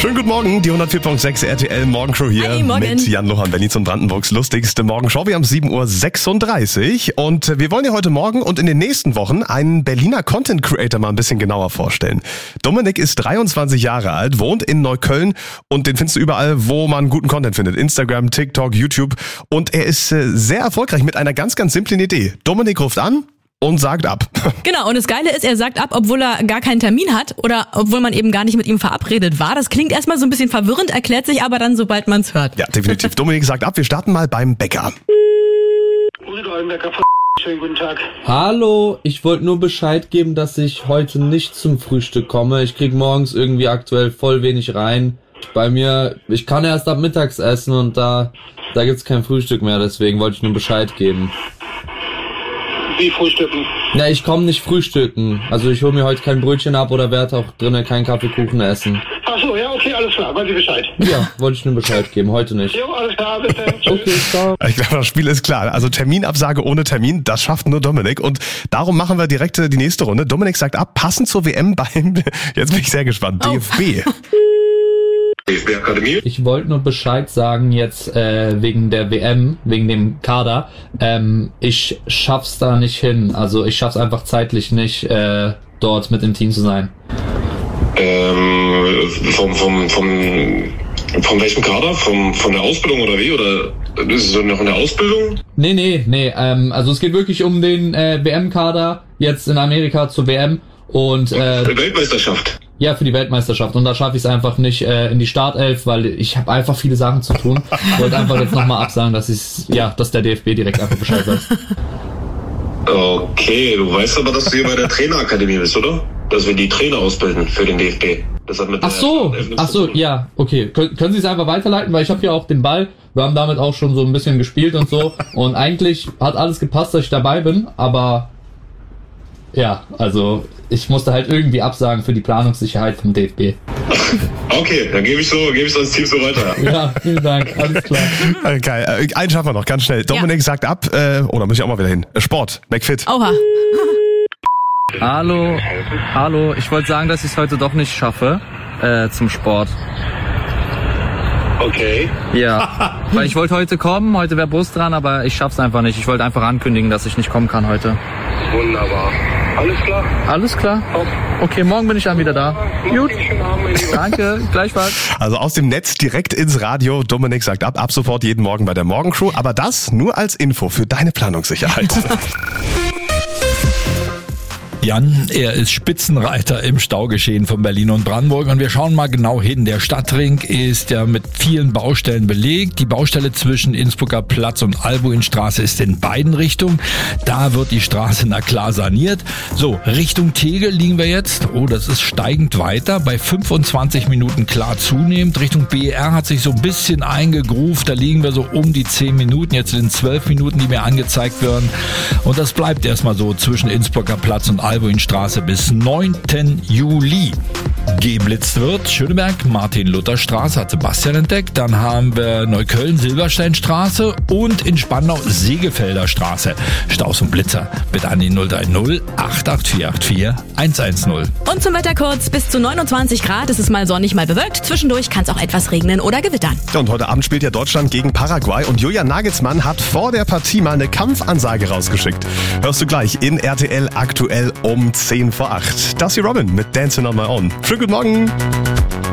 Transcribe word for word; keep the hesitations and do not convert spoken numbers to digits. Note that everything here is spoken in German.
Schönen guten Morgen, die hundertvier Komma sechs R T L Morgenshow hier Hi, morgen. mit Jan Lohan, Berlins und Brandenburgs lustigste Morgenshow. Wir haben sieben Uhr sechsunddreißig und wir wollen dir heute Morgen und in den nächsten Wochen einen Berliner Content Creator mal ein bisschen genauer vorstellen. Dominik ist dreiundzwanzig Jahre alt, wohnt in Neukölln und den findest du überall, wo man guten Content findet. Instagram, TikTok, YouTube und er ist äh, sehr erfolgreich mit einer ganz, ganz simplen Idee. Dominik ruft an und sagt ab. Genau, und das Geile ist, er sagt ab, obwohl er gar keinen Termin hat oder obwohl man eben gar nicht mit ihm verabredet war. Das klingt erstmal so ein bisschen verwirrend, erklärt sich aber dann, sobald man es hört. Ja, definitiv. Dominik sagt ab, wir starten mal beim Bäcker. Schönen guten Tag. Hallo, ich wollte nur Bescheid geben, dass ich heute nicht zum Frühstück komme. Ich krieg morgens irgendwie aktuell voll wenig rein. Bei mir, ich kann erst ab mittags essen und da, da gibt's kein Frühstück mehr, deswegen wollte ich nur Bescheid geben. Wie frühstücken? Ja, ich komme nicht frühstücken. Also ich hole mir heute kein Brötchen ab oder werde auch drinnen keinen Kaffeekuchen essen. Ach so, ja, okay, alles klar, weiß ich Bescheid. Ja, wollte ich nur Bescheid geben, heute nicht. Jo, alles klar, bis dann. Tschüss. Okay, ciao. Ich glaube, das Spiel ist klar. Also Terminabsage ohne Termin, das schafft nur Dominik. Und darum machen wir direkt die nächste Runde. Dominik sagt ab, passend zur W M beim, jetzt bin ich sehr gespannt, Oh. D F B. D F B-Akademie? Ich wollte nur Bescheid sagen jetzt äh, wegen der W M, wegen dem Kader. Ähm, ich schaff's da nicht hin. Also ich schaff's einfach zeitlich nicht, äh, dort mit im Team zu sein. Ähm, vom, vom, vom, von welchem Kader? Vom, von der Ausbildung oder wie? Oder ist es noch in der Ausbildung? Nee, nee, nee. Ähm, also es geht wirklich um den äh, W M-Kader jetzt in Amerika zur W M und äh, Weltmeisterschaft. ja, für die Weltmeisterschaft. Und da schaffe ich es einfach nicht äh, in die Startelf, weil ich habe einfach viele Sachen zu tun. Ich wollte einfach jetzt nochmal absagen, dass ich ja, dass der D F B direkt einfach Bescheid weiß. Okay, du weißt aber, dass du hier bei der Trainerakademie bist, oder? Dass wir die Trainer ausbilden für den D F B. Das hat mit Ach der so, Startelf nichts ach zu so, tun. ja, okay. Kön können Sie es einfach weiterleiten, weil ich habe hier auch den Ball. Wir haben damit auch schon so ein bisschen gespielt und so. Und eigentlich hat alles gepasst, dass ich dabei bin, aber ja, also ich musste halt irgendwie absagen für die Planungssicherheit vom D F B. Okay, dann gebe ich so, gebe ich so ans Team so weiter. Ja, vielen Dank, alles klar. Okay, einen schaffen wir noch, ganz schnell. Dominik sagt ab, äh, oh, da muss ich auch mal wieder hin. Sport, McFit. Oha. Hallo, hallo, ich wollte sagen, dass ich es heute doch nicht schaffe, äh, zum Sport. Okay. Ja, weil ich wollte heute kommen, heute wäre Brust dran, aber ich schaff's einfach nicht. Ich wollte einfach ankündigen, dass ich nicht kommen kann heute. Wunderbar. Alles klar? Alles klar? Okay, morgen bin ich dann wieder da. Gut. Danke, gleichfalls. Also aus dem Netz direkt ins Radio. Dominik sagt ab, ab sofort jeden Morgen bei der Morgencrew. Aber das nur als Info für deine Planungssicherheit. Jan, er ist Spitzenreiter im Staugeschehen von Berlin und Brandenburg und wir schauen mal genau hin. Der Stadtring ist ja mit vielen Baustellen belegt. Die Baustelle zwischen Innsbrucker Platz und Albuinstraße ist in beiden Richtungen. Da wird die Straße na klar saniert. So, Richtung Tegel liegen wir jetzt. Oh, das ist steigend weiter. Bei fünfundzwanzig Minuten klar zunehmend. Richtung B R hat sich so ein bisschen eingegroovt. Da liegen wir so um die zehn Minuten. Jetzt sind zwölf Minuten, die mir angezeigt werden. Und das bleibt erstmal so zwischen Innsbrucker Platz und Albuinstraße bis neunten Juli. Geblitzt wird Schöneberg, Martin-Luther-Straße, hat Sebastian entdeckt. Dann haben wir Neukölln, Silbersteinstraße und in Spandau Segefelder Straße. Staus und Blitzer bitte an die null drei null acht acht vier acht vier eins eins null. Und zum Wetter kurz, bis zu neunundzwanzig Grad, es ist mal sonnig, mal bewölkt. Zwischendurch kann es auch etwas regnen oder gewittern. Und heute Abend spielt ja Deutschland gegen Paraguay und Julian Nagelsmann hat vor der Partie mal eine Kampfansage rausgeschickt. Hörst du gleich in R T L aktuell um zehn vor acht. Das ist hier Robin mit Dancing on My Own. Schönen guten Morgen.